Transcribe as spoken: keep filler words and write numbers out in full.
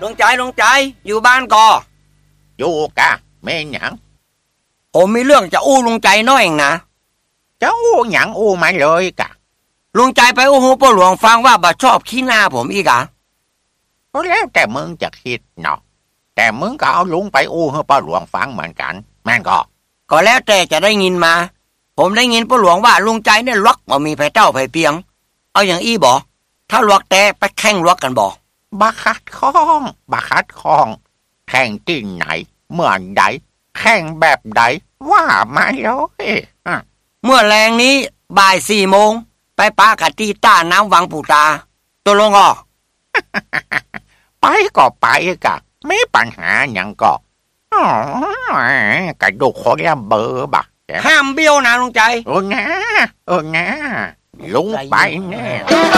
ลุงใจลุงใจอยู่บ้านก่ออยู่กะแม่หยังผมมีเรื่องจะอู้ลุงใจน้อยเองนะจะอู้หยังอู้มาเลยกะลุงใจไปอู้หูพ่อหลวงฟังว่าบ่ชอบขี้หน้าผมอีกอ่ะก็แล้วแต่มึงจะคิดเนาะแต่มึงก็เอาลุงไปอู้ให้พ่อหลวงฟังเหมือนกันแม่นก็ก็แล้วแต่จะได้ยินมาผมได้ยินพ่อหลวงว่าลุงใจเนี่ยล็อกบ่มีไผเต้าไผเปียงเอาอย่างอี้บ่ถ้าลวกแต่ไปแข่งลวกกันบ่บักคัดข้องบักคัดข้องแข่งที่ไหนเมื่อใดแข่งแบบใดว่ามาเลยเมื่อแรงนี้บ่ายสี่โมงไปปากะตีต้าน้ำวังปูตาตัวลงอ่อไปก็ไปกะไม่ปัญหาอย่างก็อ๋อกระดูกคนละเบอร์บักห้ามเบี้ยวนะลุงใจเออนะเออนะลุงไปแน่